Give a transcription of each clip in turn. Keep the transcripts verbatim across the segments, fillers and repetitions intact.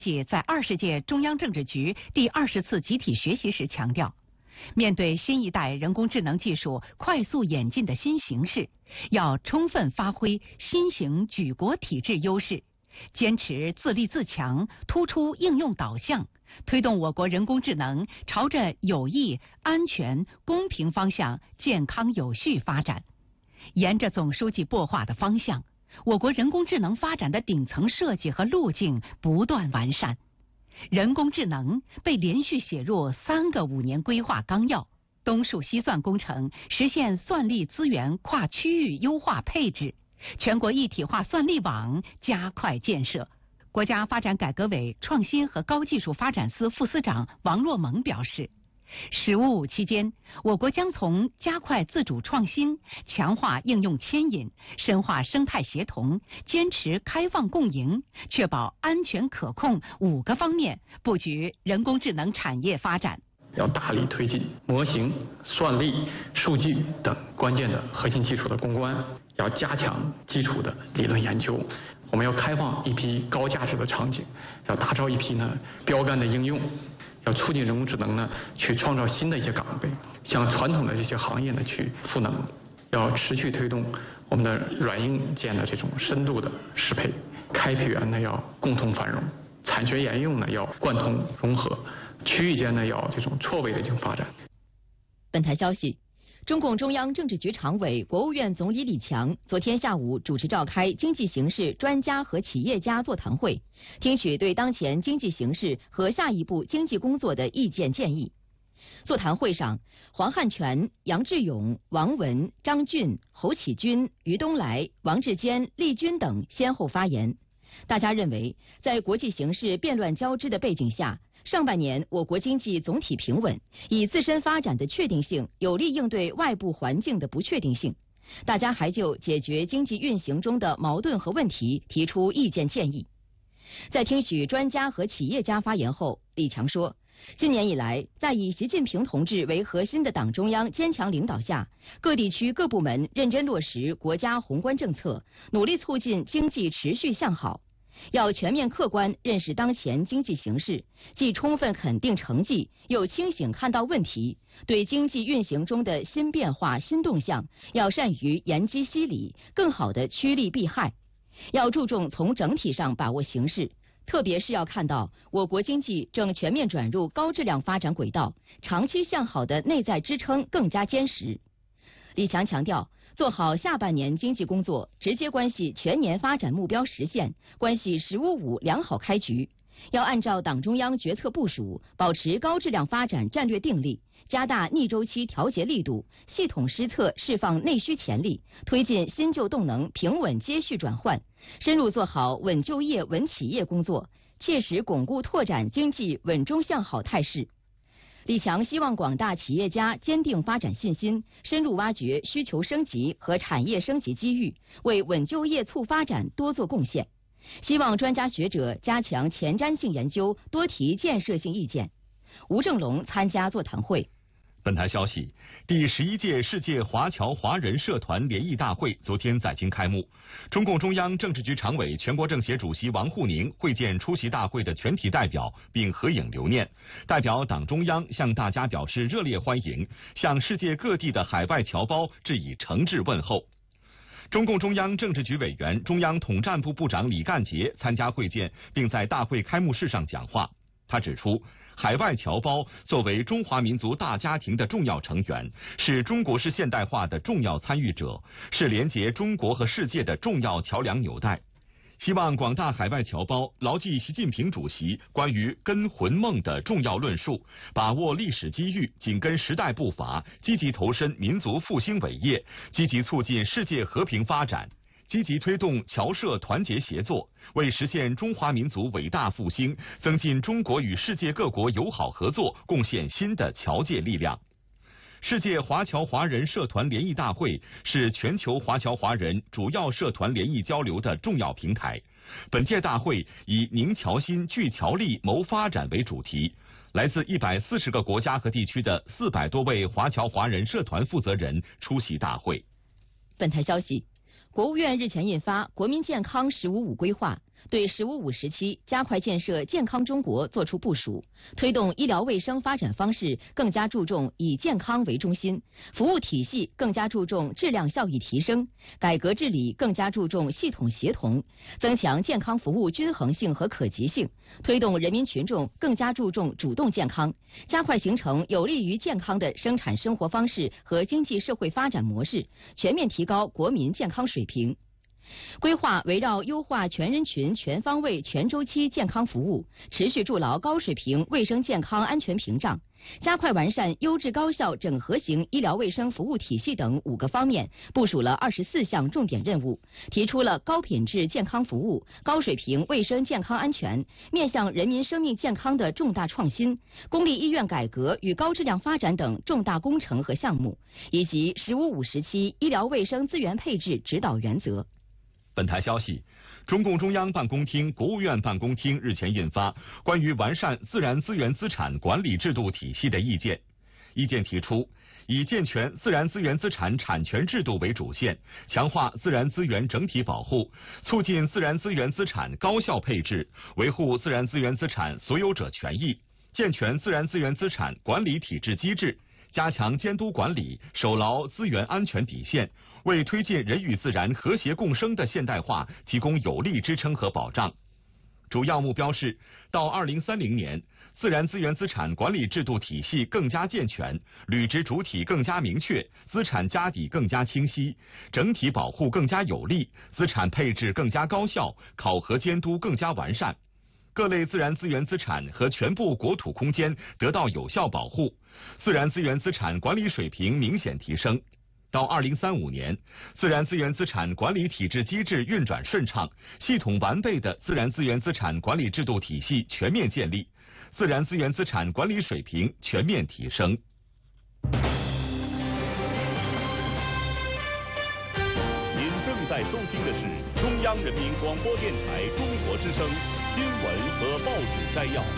即在二十届中央政治局第二十次集体学习时强调，面对新一代人工智能技术快速演进的新形势，要充分发挥新型举国体制优势，坚持自立自强，突出应用导向，推动我国人工智能朝着有益、安全、公平方向健康有序发展。沿着总书记擘画的方向，我国人工智能发展的顶层设计和路径不断完善。人工智能被连续写入三个五年规划纲要，东数西算工程实现算力资源跨区域优化配置，全国一体化算力网加快建设。国家发展改革委创新和高技术发展司副司长王洛蒙表示，十五五期间，我国将从加快自主创新、强化应用牵引、深化生态协同、坚持开放共赢、确保安全可控五个方面布局人工智能产业发展。 要大力推进模型、算力、数据等关键的核心技术的攻关，要加强基础的理论研究。我们要开放一批高价值的场景，要打造一批呢标杆的应用。要促进人工智能呢，去创造新的一些岗位，向传统的这些行业呢去赋能。要持续推动我们的软硬件的这种深度的适配，开辟源呢要共同繁荣，产学研用呢要贯通融合，区域间呢要这种错位的进行发展。 本台消息，中共中央政治局常委、国务院总理李强昨天下午主持召开经济形势专家和企业家座谈会，听取对当前经济形势和下一步经济工作的意见建议。座谈会上，黄汉泉、杨志勇、王文、张俊、侯启军、于东来、王志坚、厉军等先后发言。大家认为，在国际形势变乱交织的背景下，上半年我国经济总体平稳，以自身发展的确定性有力应对外部环境的不确定性。大家还就解决经济运行中的矛盾和问题提出意见建议。在听取专家和企业家发言后，李强说，今年以来，在以习近平同志为核心的党中央坚强领导下，各地区各部门认真落实国家宏观政策，努力促进经济持续向好。要全面客观认识当前经济形势，既充分肯定成绩，又清醒看到问题。对经济运行中的新变化、新动向，要善于沿机析理，更好地趋利避害。要注重从整体上把握形势，特别是要看到我国经济正全面转入高质量发展轨道，长期向好的内在支撑更加坚实。李强强调，做好下半年经济工作，直接关系全年发展目标实现，关系十五五良好开局。要按照党中央决策部署，保持高质量发展战略定力，加大逆周期调节力度，系统施策释放内需潜力，推进新旧动能平稳接续转换，深入做好稳就业、稳企业工作，切实巩固拓展经济稳中向好态势。李强希望广大企业家坚定发展信心，深入挖掘需求升级和产业升级机遇，为稳就业促发展多做贡献。希望专家学者加强前瞻性研究，多提建设性意见。吴正龙参加座谈会。 本台消息，第十一届世界华侨华人社团联谊大会昨天在京开幕。中共中央政治局常委、全国政协主席王沪宁会见出席大会的全体代表，并合影留念。代表党中央向大家表示热烈欢迎，向世界各地的海外侨胞致以诚挚问候。中共中央政治局委员、中央统战部部长李干杰参加会见，并在大会开幕式上讲话。他指出，海外侨胞作为中华民族大家庭的重要成员，是中国式现代化的重要参与者，是连结中国和世界的重要桥梁纽带。希望广大海外侨胞牢记习近平主席关于根魂梦的重要论述，把握历史机遇，紧跟时代步伐，积极投身民族复兴伟业，积极促进世界和平发展，积极推动侨社团结协作，为实现中华民族伟大复兴，增进中国与世界各国友好合作贡献新的侨界力量。世界华侨华人社团联谊大会是全球华侨华人主要社团联谊交流的重要平台。本届大会以凝侨心、聚侨力、谋发展为主题，来自一百四十个国家和地区的四百多位华侨华人社团负责人出席大会。 本台消息，国务院日前印发《国民健康“十五五”规划》， 对“十五五”时期加快建设健康中国作出部署，推动医疗卫生发展方式更加注重以健康为中心，服务体系更加注重质量效益提升，改革治理更加注重系统协同，增强健康服务均衡性和可及性，推动人民群众更加注重主动健康，加快形成有利于健康的生产生活方式和经济社会发展模式，全面提高国民健康水平。规划围绕优化全人群、全方位、全周期健康服务，持续筑牢高水平卫生健康安全屏障，加快完善优质高效整合型医疗卫生服务体系等五个方面，部署了二十四项重点任务，提出了高品质健康服务、高水平卫生健康安全、面向人民生命健康的重大创新、公立医院改革与高质量发展等重大工程和项目，以及“十五五”时期医疗卫生资源配置指导原则。 本台消息，中共中央办公厅、国务院办公厅日前印发关于完善自然资源资产管理制度体系的意见。意见提出，以健全自然资源资产产权制度为主线，强化自然资源整体保护，促进自然资源资产高效配置，维护自然资源资产所有者权益，健全自然资源资产管理体制机制，加强监督管理，守牢资源安全底线，为推进人与自然和谐共生的现代化提供有力支撑和保障。主要目标是，到二零三零年，自然资源资产管理制度体系更加健全，履职主体更加明确，资产家底更加清晰，整体保护更加有力，资产配置更加高效，考核监督更加完善，各类自然资源资产和全部国土空间得到有效保护，自然资源资产管理水平明显提升。到二零三五年，自然资源资产管理体制机制运转顺畅，系统完备的自然资源资产管理制度体系全面建立，自然资源资产管理水平全面提升。 您正在收听的是中央人民广播电台中国之声新闻和报纸摘要。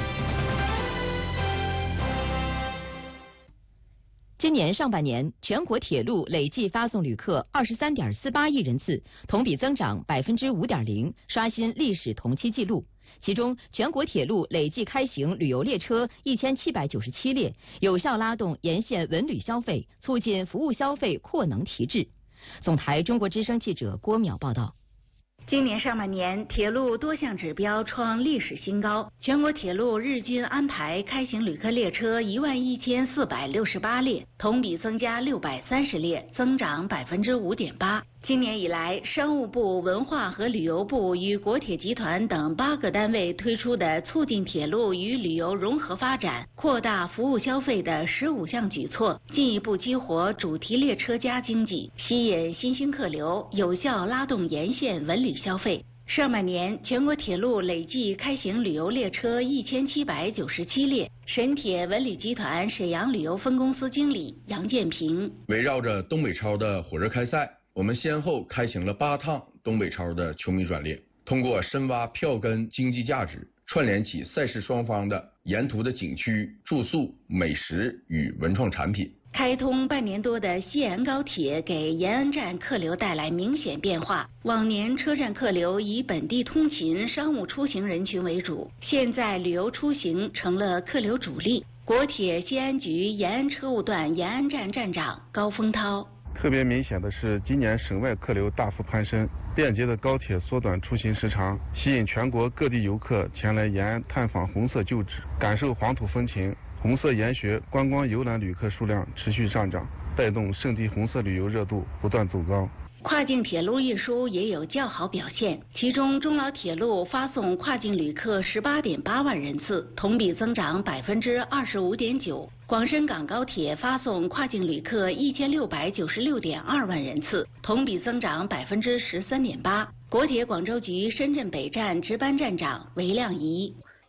今年上半年，全国铁路累计发送旅客二十三点四八亿人次，同比增长百分之五点零，刷新历史同期纪录。其中，全国铁路累计开行旅游列车一千七百九十七列，有效拉动沿线文旅消费，促进服务消费扩能提质。总台中国之声记者郭淼报道。 今年上半年，铁路多项指标创历史新高。全国铁路日均安排开行旅客列车一万一千四百六十八列，同比增加六百三十列，增长百分之五点八。今年以来，商务部、文化和旅游部与国铁集团等八个单位推出的促进铁路与旅游融合发展、扩大服务消费的十五项举措，进一步激活主题列车加经济，吸引新兴客流，有效拉动沿线文旅消费。上半年，全国铁路累计开行旅游列车一千七百九十七列。沈铁文旅集团沈阳旅游分公司经理杨建平： 围绕着东北超的火热开赛，我们先后开行了八趟东北超的球迷专列，通过深挖票根经济价值，串联起赛事双方的沿途的景区、住宿、美食与文创产品。 开通半年多的西延高铁给延安站客流带来明显变化。往年车站客流以本地通勤、商务出行人群为主，现在旅游出行成了客流主力。国铁西安局延安车务段延安站站长高峰涛： 特别明显的是，今年省外客流大幅攀升，便捷的高铁缩短出行时长，吸引全国各地游客前来延安探访红色旧址，感受黄土风情。红色研学观光游览旅客数量持续上涨，带动圣地红色旅游热度不断走高。 跨境铁路运输也有较好表现，其中中老铁路发送跨境旅客十八点八万人次，同比增长百分之二十五点九。广深港高铁发送跨境旅客一千六百九十六点二万人次，同比增长百分之十三点八。国铁广州局深圳北站值班站长韦亮仪：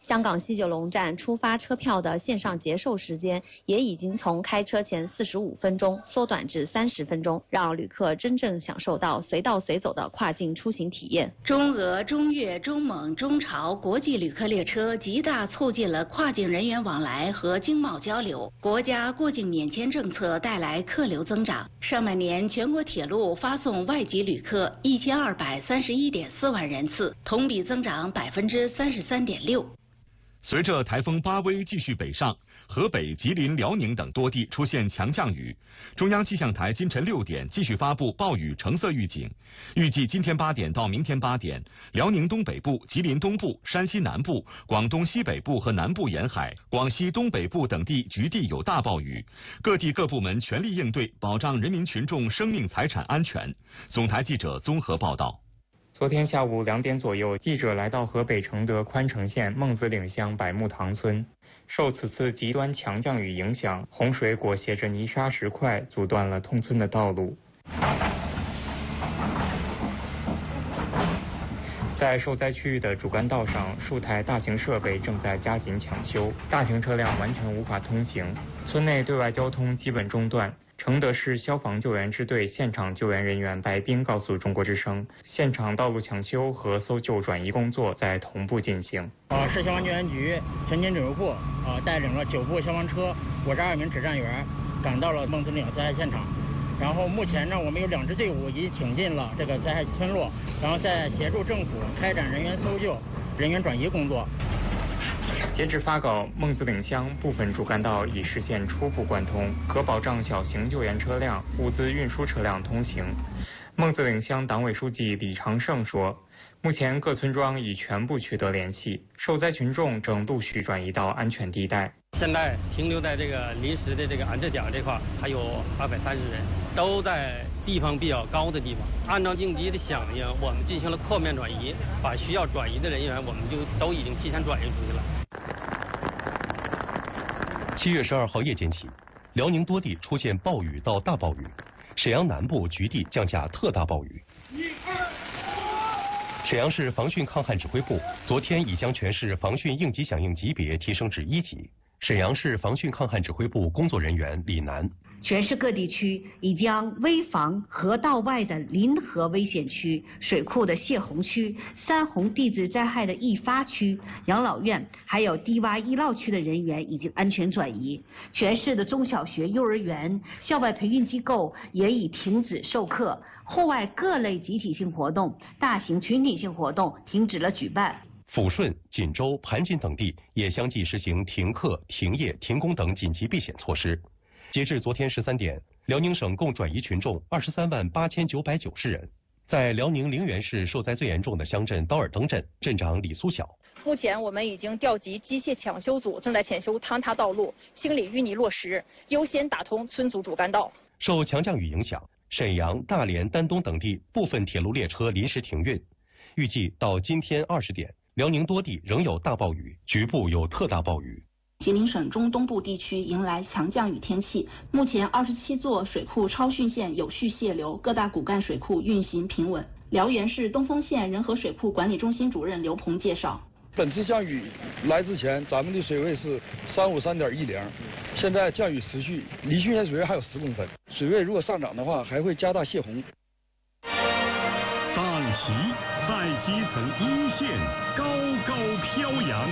香港西九龙站出发车票的线上结售时间也已经从开车前四十五分钟缩短至三十分钟，让旅客真正享受到随到随走的跨境出行体验。 中俄、中越、中蒙、中朝国际旅客列车极大促进了跨境人员往来和经贸交流，国家过境免签政策带来客流增长。上半年全国铁路发送外籍旅客一千二百三十一点四万人次，同比增长百分之三十三点六。 随着台风巴威继续北上，河北、吉林、辽宁等多地出现强降雨。中央气象台今晨六点继续发布暴雨橙色预警，预计今天八点到明天八点，辽宁东北部、吉林东部、山西南部、广东西北部和南部沿海、广西东北部等地局地有大暴雨，各地各部门全力应对，保障人民群众生命财产安全。总台记者综合报道。 昨天下午两点左右，记者来到河北承德宽城县孟子岭乡百木塘村。受此次极端强降雨影响，洪水裹挟着泥沙石块，阻断了通村的道路。在受灾区域的主干道上，数台大型设备正在加紧抢修，大型车辆完全无法通行，村内对外交通基本中断。承德市消防救援支队现场救援人员白冰告诉中国之声，现场道路抢修和搜救转移工作在同步进行。 啊，市消防救援局陈经指挥部啊带领了九部消防车，五十二名指战员赶到了孟子岭灾害现场。然后目前呢，我们有两支队伍已经挺进了这个灾害村落，然后在协助政府开展人员搜救、人员转移工作。 截至发稿，孟子岭乡部分主干道已实现初步贯通，可保障小型救援车辆、物资运输车辆通行。孟子岭乡党委书记李长胜说，目前各村庄已全部取得联系，受灾群众正陆续转移到安全地带。 现在停留在这个临时的这个安置点这块还有二百三十人，都在地方比较高的地方。按照应急的响应，我们进行了扩面转移，把需要转移的人员我们就都已经提前转移出去了。 七月十二号夜间起，辽宁多地出现暴雨到大暴雨，沈阳南部局地降下特大暴雨。沈阳市防汛抗旱指挥部昨天已将全市防汛应急响应级别提升至一级。沈阳市防汛抗旱指挥部工作人员李楠， 全市各地区已将危防河道外的临河危险区、水库的泄洪区、三洪地质灾害的易发区、养老院还有低洼易涝区的人员已经安全转移。全市的中小学、幼儿园、校外培训机构也已停止授课，户外各类集体性活动、大型群体性活动停止了举办。 抚顺、锦州、盘锦等地也相继实行停课、停业、停工等紧急避险措施。截至昨天十三点，辽宁省共转移群众二十三万八千九百九十人。在辽宁陵园市受灾最严重的乡镇刀尔登镇，镇长李苏晓。 目前我们已经调集机械抢修组，正在抢修坍塌道路，清理淤泥落石，优先打通村组主干道。 受强降雨影响，沈阳、大连、丹东等地部分铁路列车临时停运。预计到今天二十点，辽宁多地仍有大暴雨，局部有特大暴雨。 吉林省中东部地区迎来强降雨天气，目前二十七座水库超汛线有序泄流，各大骨干水库运行平稳。辽源市东丰县仁和水库管理中心主任刘鹏介绍， 本次降雨来之前，咱们的水位是三五三点一零，现在降雨持续，离汛线水位还有十公分，水位如果上涨的话，还会加大泄洪。 党旗在基层一线高高飘扬。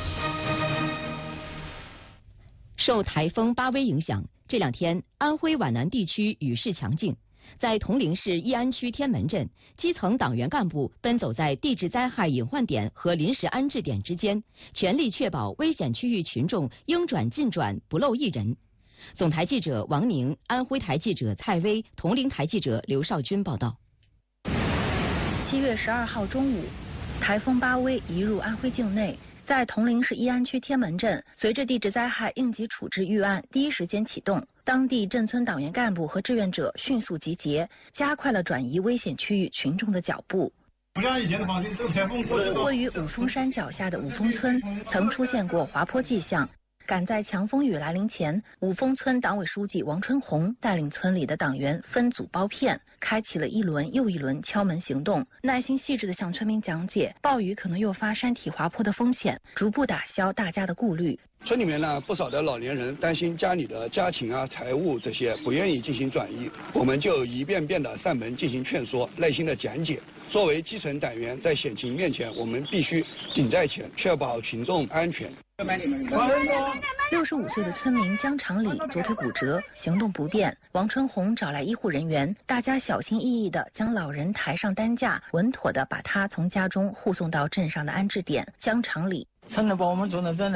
受台风巴威影响，这两天安徽皖南地区雨势强劲。在铜陵市义安区天门镇，基层党员干部奔走在地质灾害隐患点和临时安置点之间，全力确保危险区域群众应转尽转，不漏一人。总台记者王宁、安徽台记者蔡薇、铜陵台记者刘少军报道。 七月十二号中午，台风巴威移入安徽境内。在铜陵市义安区天门镇，随着地质灾害应急处置预案第一时间启动，当地镇村党员干部和志愿者迅速集结，加快了转移危险区域群众的脚步。 不像以前的防汛，这个台风过去。 位于五峰山脚下的五峰村曾出现过滑坡迹象， 赶在强风雨来临前，五峰村党委书记王春红带领村里的党员分组包片，开启了一轮又一轮敲门行动，耐心细致地向村民讲解暴雨可能诱发山体滑坡的风险，逐步打消大家的顾虑。 村里面呢，不少的老年人担心家里的家庭啊、财务这些，不愿意进行转移，我们就一遍遍的上门进行劝说，耐心的讲解。作为基层党员，在险情面前，我们必须顶在前，确保群众安全。 六十五岁的村民江长礼左腿骨折，行动不便。王春红找来医护人员，大家小心翼翼地将老人抬上担架，稳妥地把他从家中护送到镇上的安置点。江长礼， 真的把我们做的真的。